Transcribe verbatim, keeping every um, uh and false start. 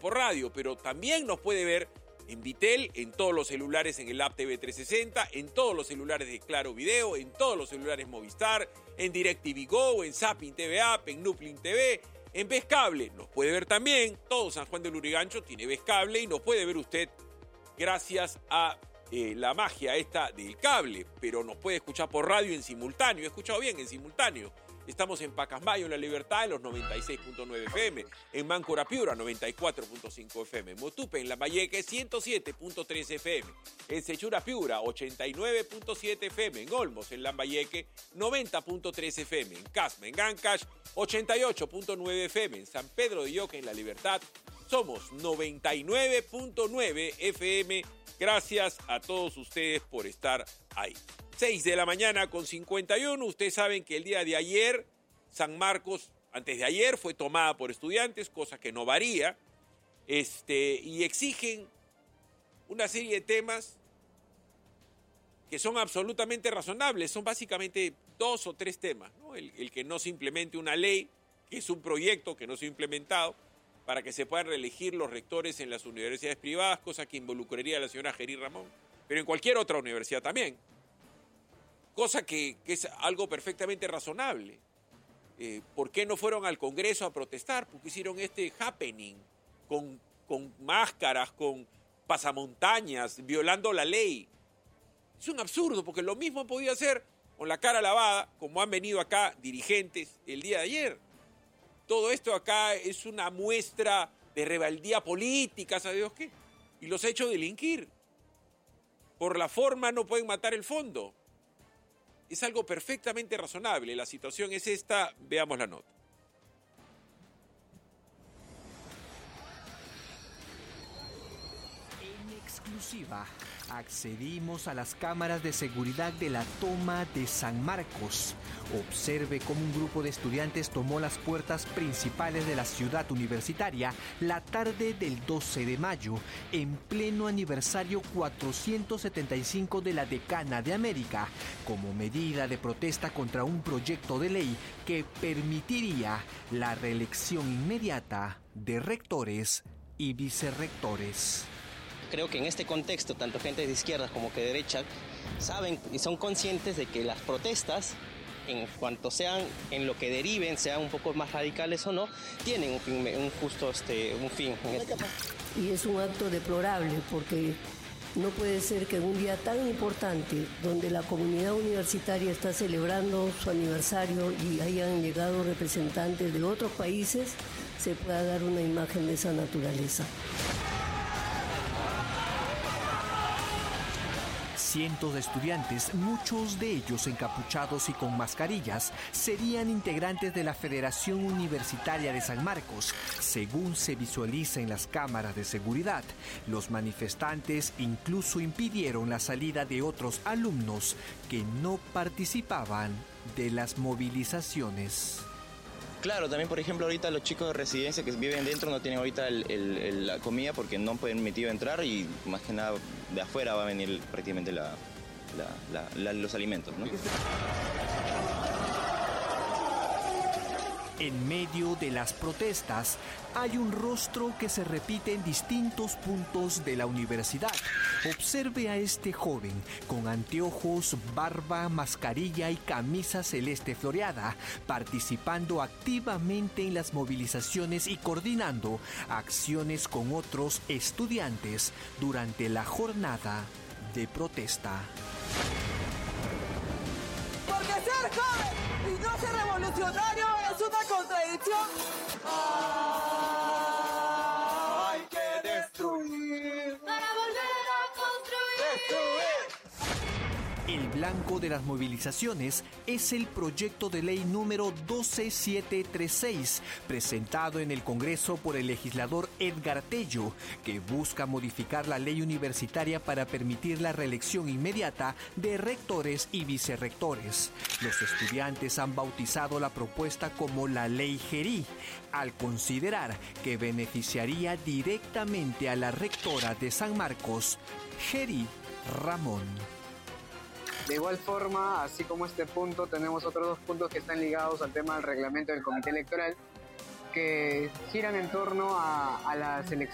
por radio, pero también nos puede ver en Vitel, en todos los celulares, en el app T V trescientos sesenta, en todos los celulares de Claro Video, en todos los celulares Movistar, en DirecTV Go, en Zapping T V App, en Nuplink T V, en Ves Cable. Nos puede ver también, todo San Juan de Lurigancho tiene Ves Cable y nos puede ver usted gracias a eh, la magia esta del cable, pero nos puede escuchar por radio en simultáneo. He escuchado bien, en simultáneo. Estamos en Pacasmayo, en La Libertad, en los noventa y seis punto nueve F M, en Máncora Piura, noventa y cuatro punto cinco F M, en Motupe, en Lambayeque, ciento siete punto tres F M, en Sechura Piura, ochenta y nueve punto siete F M, en Olmos, en Lambayeque, noventa punto tres F M, en Casma, en Ancash, ochenta y ocho punto nueve F M, en San Pedro de Ioca, en La Libertad, somos noventa y nueve punto nueve F M. Gracias a todos ustedes por estar ahí. seis de la mañana con cincuenta y uno. Ustedes saben que el día de ayer, San Marcos, antes de ayer, fue tomada por estudiantes, cosa que no varía, este, y exigen una serie de temas que son absolutamente razonables. Son básicamente dos o tres temas, ¿no? El, el que no se implemente una ley, que es un proyecto que no se ha implementado, para que se puedan reelegir los rectores en las universidades privadas, cosa que involucraría a la señora Gerí Ramón, pero en cualquier otra universidad también. Cosa que, que es algo perfectamente razonable. Eh, ¿Por qué no fueron al Congreso a protestar? Porque hicieron este happening con, con máscaras, con pasamontañas, violando la ley. Es un absurdo, porque lo mismo podía hacer con la cara lavada, como han venido acá dirigentes el día de ayer. Todo esto acá es una muestra de rebeldía política, ¿sabe Dios qué? Y los ha hecho delinquir. Por la forma no pueden matar el fondo. Es algo perfectamente razonable. La situación es esta. Veamos la nota. En exclusiva, accedimos a las cámaras de seguridad de la toma de San Marcos. Observe cómo un grupo de estudiantes tomó las puertas principales de la ciudad universitaria la tarde del doce de mayo, en pleno aniversario cuatrocientos setenta y cinco de la Decana de América, como medida de protesta contra un proyecto de ley que permitiría la reelección inmediata de rectores y vicerrectores. Creo que en este contexto, tanto gente de izquierda como que de derecha saben y son conscientes de que las protestas, en cuanto sean, en lo que deriven, sean un poco más radicales o no, tienen un, fin, un justo este, un fin. Y es un acto deplorable porque no puede ser que en un día tan importante, donde la comunidad universitaria está celebrando su aniversario y hayan llegado representantes de otros países, se pueda dar una imagen de esa naturaleza. Cientos de estudiantes, muchos de ellos encapuchados y con mascarillas, serían integrantes de la Federación Universitaria de San Marcos. Según se visualiza en las cámaras de seguridad, los manifestantes incluso impidieron la salida de otros alumnos que no participaban de las movilizaciones. Claro, también por ejemplo ahorita los chicos de residencia que viven dentro no tienen ahorita el, el, el, la comida porque no han permitido entrar y más que nada de afuera va a venir prácticamente la, la, la, la, los alimentos, ¿no? En medio de las protestas, hay un rostro que se repite en distintos puntos de la universidad. Observe a este joven con anteojos, barba, mascarilla y camisa celeste floreada, participando activamente en las movilizaciones y coordinando acciones con otros estudiantes durante la jornada de protesta. Porque ser joven y no ser revolucionario es una contradicción. Hay que destruir para volver a construir. Destruir. El blanco de las movilizaciones es el proyecto de ley número doce mil setecientos treinta y seis, presentado en el Congreso por el legislador Edgar Tello, que busca modificar la ley universitaria para permitir la reelección inmediata de rectores y vicerrectores. Los estudiantes han bautizado la propuesta como la Ley Gerí, al considerar que beneficiaría directamente a la rectora de San Marcos, Gerí Ramón. De igual forma, así como este punto, tenemos otros dos puntos que están ligados al tema del reglamento del Comité Electoral, que giran en torno a, a las elecciones